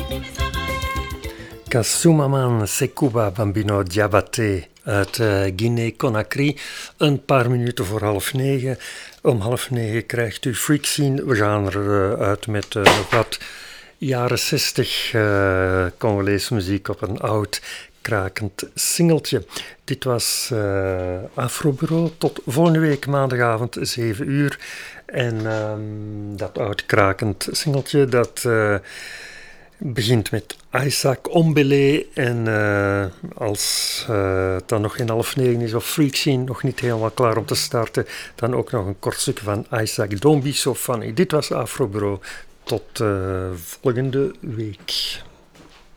Kasumaman Sekuba Bambino Diabaté uit Guinea-Conakry. Een paar minuten voor 8:30. Om 8:30 krijgt u Freak Scene. We gaan eruit met wat jaren 60 Congolese muziek op een oud krakend singeltje. Dit was Afrobureau. Tot volgende week maandagavond 7 uur. En dat oud krakend singeltje dat begint met Isaac Ombele. En als het dan nog geen 8:30 is of Freak Scene nog niet helemaal klaar om te starten, dan ook nog een kort stukje van Isaac. Don't be so funny. Dit was Afrobureau. Tot volgende week.